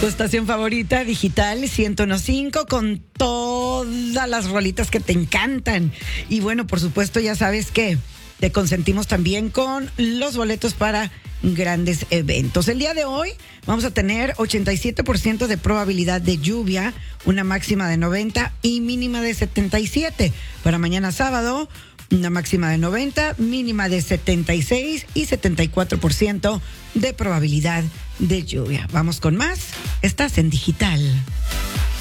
Tu estación favorita, Digital 101.5, con todas las rolitas que te encantan. Y bueno, por supuesto, ya sabes que te consentimos también con los boletos para grandes eventos. El día de hoy vamos a tener 87% de probabilidad de lluvia, una máxima de 90 y mínima de 77. Para mañana sábado, una máxima de 90, mínima de 76 y 74% de probabilidad de lluvia. Vamos con más. Estás en Digital.